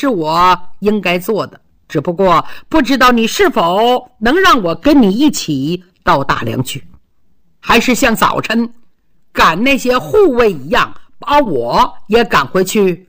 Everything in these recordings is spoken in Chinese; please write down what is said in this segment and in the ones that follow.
是我应该做的，只不过不知道你是否能让我跟你一起到大梁去，还是像早晨赶那些护卫一样把我也赶回去。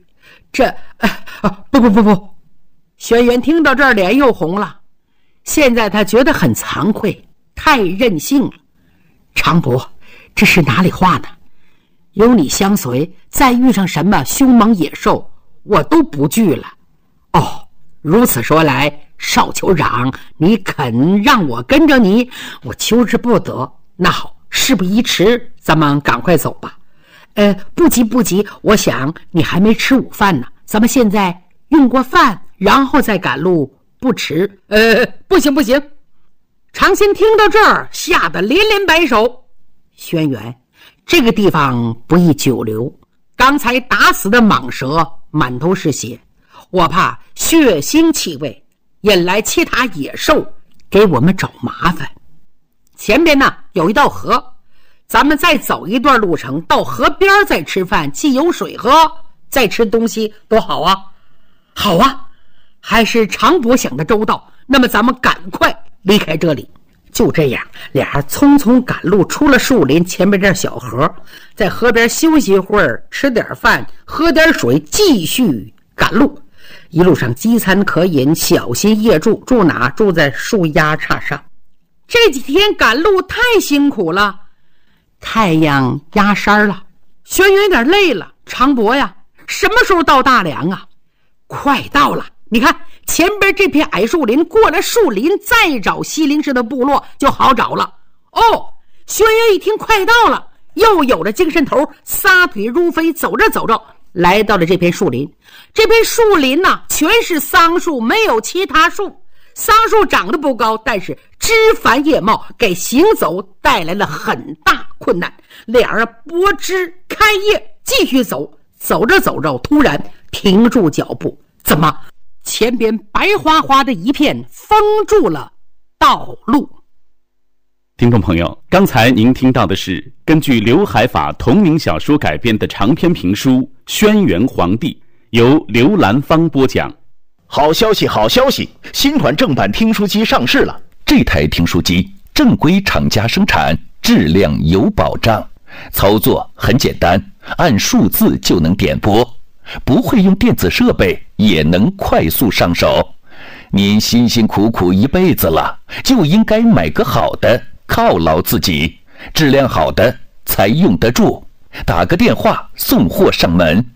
不，轩辕听到这儿脸又红了，现在他觉得很惭愧，太任性了。常伯，这是哪里话呢？有你相随，再遇上什么凶猛野兽，我都不惧了。哦，如此说来，少酋长，你肯让我跟着你，我求之不得。那好，事不宜迟，咱们赶快走吧。不急，我想你还没吃午饭呢，咱们现在用过饭，然后再赶路，不迟。不行。常心听到这儿，吓得连连摆手。轩辕，这个地方不宜久留，刚才打死的蟒蛇满头是血，我怕血腥气味引来其他野兽给我们找麻烦。前边呢有一道河，咱们再走一段路程，到河边再吃饭，既有水喝，再吃东西多好啊。好啊，还是常伯想的周到，那么咱们赶快离开这里。就这样，俩人匆匆赶路，出了树林，前面这小河，在河边休息一会儿，吃点饭，喝点水，继续赶路。一路上饥餐可饮，小心夜住。住哪？住在树丫杈上。这几天赶路太辛苦了，太阳压山了，轩辕有点累了。常伯呀，什么时候到大梁啊？快到了，你看前边这片矮树林，过了树林再找西陵氏的部落就好找了。哦，轩辕一听快到了，又有了精神头，撒腿如飞，走着来到了这片树林。这片树林呢，全是桑树，没有其他树。桑树长得不高，但是枝繁叶茂，给行走带来了很大困难。两人拨枝开叶，继续走着，突然停住脚步。怎么？前边白花花的一片封住了道路。 听众朋友，刚才您听到的是根据刘海法同名小说改编的长篇评书《轩辕皇帝》，由刘兰芳播讲。 好消息，新款正版听书机上市了。这台听书机正规厂家生产，质量有保障，操作很简单，按数字就能点播，不会用电子设备也能快速上手。您辛辛苦苦一辈子了，就应该买个好的犒劳自己，质量好的才用得住。打个电话送货上门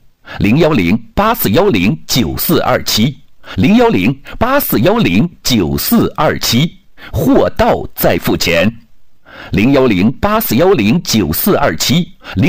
，010-8410-9427 010-8410-9427，货到再付钱。010-8410-9427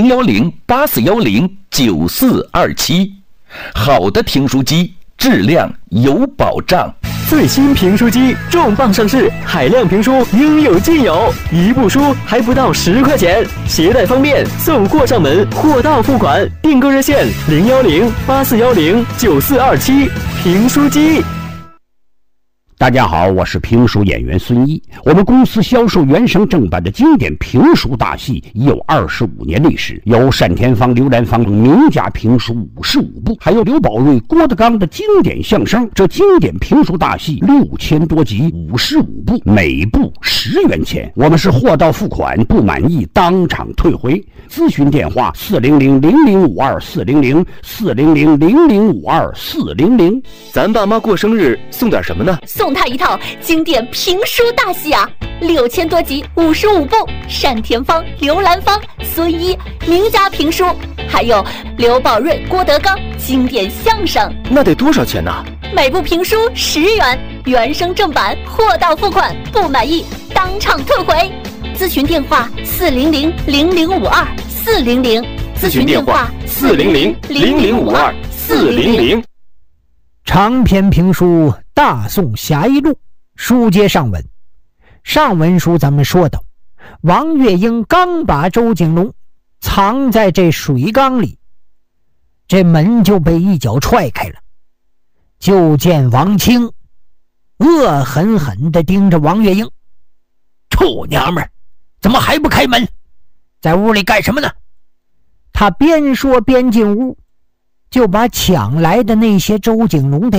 010-8410-9427，好的听书机，质量有保障。 最新评书机重磅上市，海量评书应有尽有，一部书还不到10块钱，携带方便，送货上门，货到付款。订购热线010-8410-9427，评书机。 大家好，我是评书演员孙一。我们公司销售原声正版的经典评书大戏已有25年历史，有单田芳、刘兰芳名家评书55部，还有刘宝瑞、郭德纲的经典相声。这经典评书大戏6000多集，55部，每部10元钱。我们是货到付款，不满意当场退回。咨询电话400-0052-400 咱爸妈过生日送点什么呢？ 送他一套经典评书大戏啊，6000多集，55部，单田芳、刘兰芳、孙一名家评书，还有刘宝瑞、郭德纲经典相声。 那得多少钱呢？ 每部评书10元，原声正版，货到付款，不满意当场退回。咨询电话400-0052-400，咨询电话 400-0052-400。 长篇评书《大宋侠义录》，书接上文。上文书咱们说到，王月英刚把周景龙藏在这水缸里，这门就被一脚踹开了。就见王清恶狠狠地盯着王月英：“臭娘们儿，怎么还不开门？在屋里干什么呢？”他边说边进屋，就把抢来的那些周景龙得